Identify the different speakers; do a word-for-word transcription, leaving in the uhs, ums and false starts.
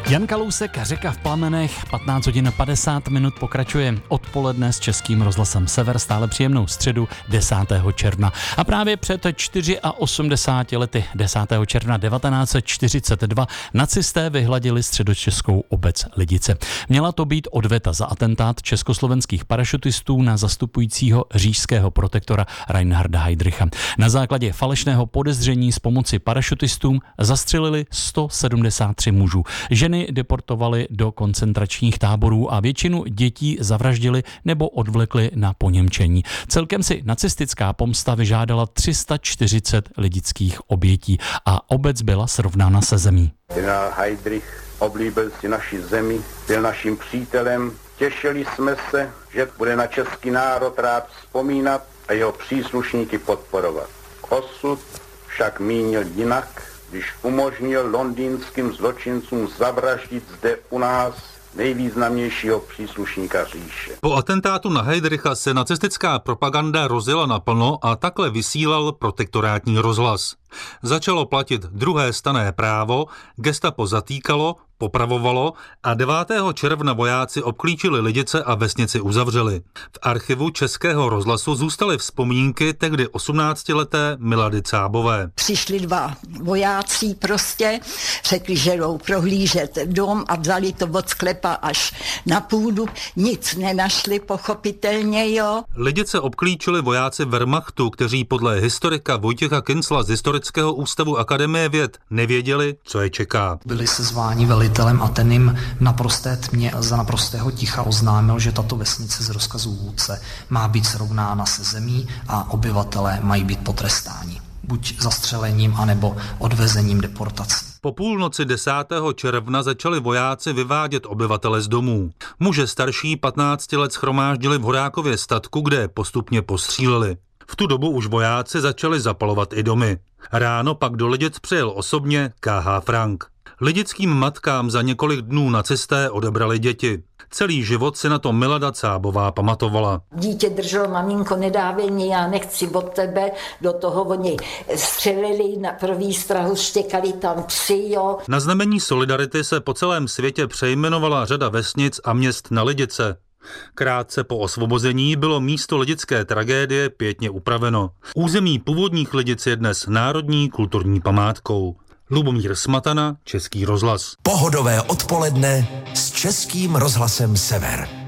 Speaker 1: Jan Kalousek, Řeka v plamenech, patnáct hodin padesát minut pokračuje odpoledne s Českým rozhlasem Sever, stále příjemnou středu desátého června. A právě před osmdesáti čtyřmi lety, desátého června devatenáct set čtyřicet dva, nacisté vyhladili středočeskou obec Lidice. Měla to být odveta za atentát československých parašutistů na zastupujícího říšského protektora Reinharda Heydricha. Na základě falešného podezření z pomoci parašutistům zastřelili sto sedmdesát tři mužů. Ženy deportovali do koncentračních táborů a většinu dětí zavraždili nebo odvlekli na poněmčení. Celkem si nacistická pomsta vyžádala tři sta čtyřicet lidických obětí a obec byla srovnána se zemí.
Speaker 2: Generál Heydrich oblíbil si naši zemi, byl naším přítelem, těšili jsme se, že bude na český národ rád vzpomínat a jeho příslušníky podporovat. Osud však mínil jinak, když umožnil londýnským zločincům zavraždit zde u nás nejvýznamnějšího příslušníka říše.
Speaker 3: Po atentátu na Heydricha se nacistická propaganda rozjela naplno a takhle vysílal protektorátní rozhlas. Začalo platit druhé stanné právo, gestapo zatýkalo, popravovalo a devátého června vojáci obklíčili Lidice a vesnici uzavřeli. V archivu Českého rozhlasu zůstaly vzpomínky tehdy osmnáctileté Milady Cábové.
Speaker 4: Přišli dva vojáci prostě, řekli, že jdou prohlížet dom a vzali to od sklepa až na půdu. Nic nenašli, pochopitelně, jo.
Speaker 3: Lidice obklíčili vojáci Wehrmachtu, kteří podle historika Vojtěcha Kincla z Historického ústavu Akademie věd nevěděli, co je čeká.
Speaker 5: Byli se zváni velitelem a ten jim naprosté tmě za naprostého ticha oznámil, že tato vesnice z rozkazu vůdce má být srovnána se zemí a obyvatelé mají být potrestáni. Buď zastřelením, anebo odvezením deportací.
Speaker 3: Po půlnoci desátého června začali vojáci vyvádět obyvatele z domů. Muže starší patnácti let shromáždili v Horákově statku, kde postupně postříleli. V tu dobu už vojáci začali zapalovat i domy. Ráno pak do Lidic přijel osobně K H Frank. Lidickým matkám za několik dnů nacisté odebrali děti. Celý život si na to Milada Cábová pamatovala.
Speaker 4: Dítě drželo, maminko, nedávej mě, já nechci od tebe, do toho oni střelili, na první strahu štěkali tam psi, jo.
Speaker 3: Na znamení solidarity se po celém světě přejmenovala řada vesnic a měst na Lidice. Krátce po osvobození bylo místo lidické tragédie pěkně upraveno. Území původních Lidic je dnes národní kulturní památkou. Lubomír Smatana, Český rozhlas.
Speaker 6: Pohodové odpoledne s Českým rozhlasem Sever.